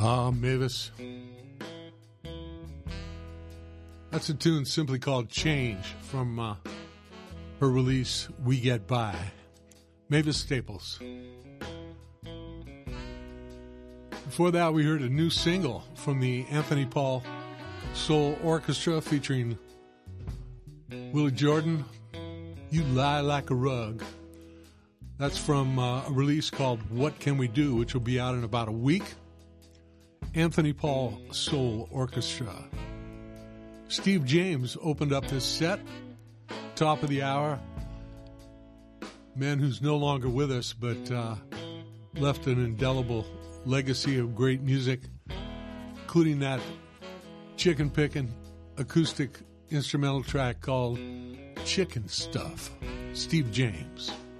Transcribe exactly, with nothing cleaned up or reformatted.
Ah, Mavis. That's a tune simply called Change from uh, her release, We Get By. Mavis Staples. Before that, we heard a new single from the Anthony Paul Soul Orchestra featuring Willie Jordan, You Lie Like a Rug. That's from uh, a release called What Can We Do, which will be out in about a week. Anthony Paul Soul Orchestra. Steve James opened up this set, top of the hour. Man who's no longer with us, but uh, left an indelible legacy of great music, including that chicken picking acoustic instrumental track called Chicken Stuff. Steve James.